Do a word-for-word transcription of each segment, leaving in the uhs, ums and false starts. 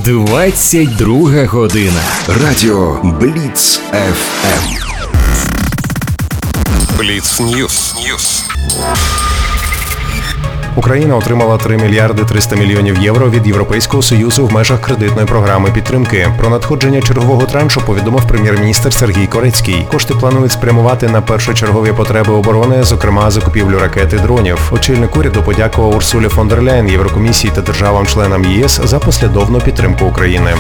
двадцять друга година. Радіо Бліц еф ем. Бліц Ньюс. Ньюс. Україна отримала три мільярди триста мільйонів євро від Європейського Союзу в межах кредитної програми підтримки. Про надходження чергового траншу повідомив прем'єр-міністр Сергій Корецький. Кошти планують спрямувати на першочергові потреби оборони, зокрема закупівлю ракет і дронів. Очільник уряду подякував Урсулі фон дер Ляєн, Єврокомісії та державам-членам ЄС за послідовну підтримку України.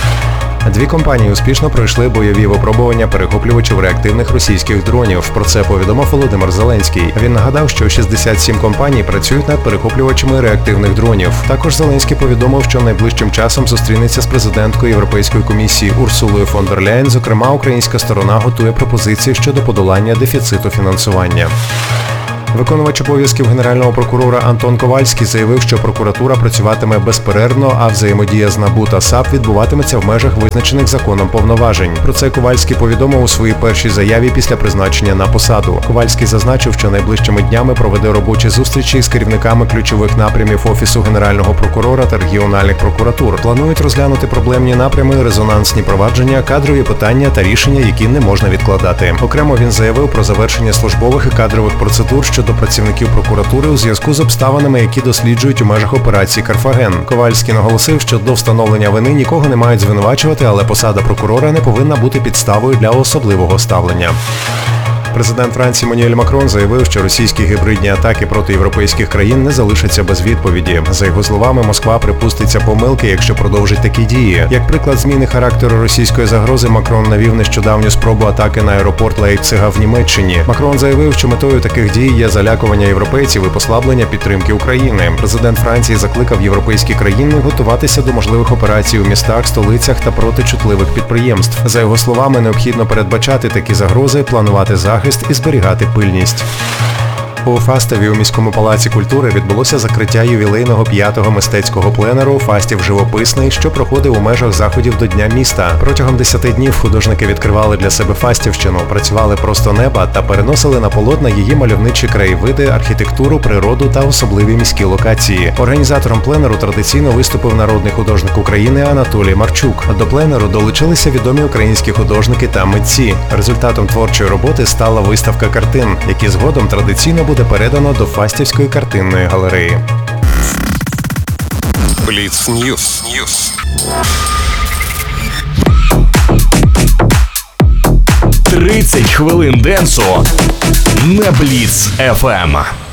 Дві компанії успішно пройшли бойові випробування перехоплювачів реактивних російських дронів. Про це повідомив Володимир Зеленський. Він нагадав, що шістдесят сім компаній працюють над перехоплювачами реактивних дронів. Також Зеленський повідомив, що найближчим часом зустрінеться з президенткою Європейської комісії Урсулою фон дер Ляєн. Зокрема, українська сторона готує пропозиції щодо подолання дефіциту фінансування. Виконувач обов'язків генерального прокурора Антон Ковальський заявив, що прокуратура працюватиме безперервно, а взаємодія з НАБУ та САП відбуватиметься в межах визначених законом повноважень. Про це Ковальський повідомив у своїй першій заяві після призначення на посаду. Ковальський зазначив, що найближчими днями проведе робочі зустрічі з керівниками ключових напрямів Офісу Генерального прокурора та регіональних прокуратур. Планують розглянути проблемні напрями, резонансні провадження, кадрові питання та рішення, які не можна відкладати. Окремо він заявив про завершення службових і кадрових процедур щодо до працівників прокуратури у зв'язку з обставинами, які досліджують у межах операції «Карфаген». Ковальський наголосив, що до встановлення вини нікого не мають звинувачувати, але посада прокурора не повинна бути підставою для особливого ставлення. Президент Франції Еммануель Макрон заявив, що російські гібридні атаки проти європейських країн не залишаться без відповіді. За його словами, Москва припуститься помилки, якщо продовжить такі дії. Як приклад зміни характеру російської загрози, Макрон навів нещодавню спробу атаки на аеропорт Лейпцига в Німеччині. Макрон заявив, що метою таких дій є залякування європейців і послаблення підтримки України. Президент Франції закликав європейські країни готуватися до можливих операцій у містах, столицях та проти чутливих підприємств. За його словами, необхідно передбачати такі загрози, планувати захист і зберігати пильність. У Фастові у міському палаці культури відбулося закриття ювілейного п'ятого мистецького пленеру «Фастів живописний», що проходив у межах заходів до Дня міста. Протягом десяти днів художники відкривали для себе Фастівщину, працювали просто неба та переносили на полотна її мальовничі краєвиди, архітектуру, природу та особливі міські локації. Організатором пленеру традиційно виступив народний художник України Анатолій Марчук. До пленеру долучилися відомі українські художники та митці. Результатом творчої роботи стала виставка картин, які згодом традиційно буде буде передано до Фастівської картинної галереї. Бліц Ньюс. Ньюс. тридцять хвилин денсу на Бліц еф ем.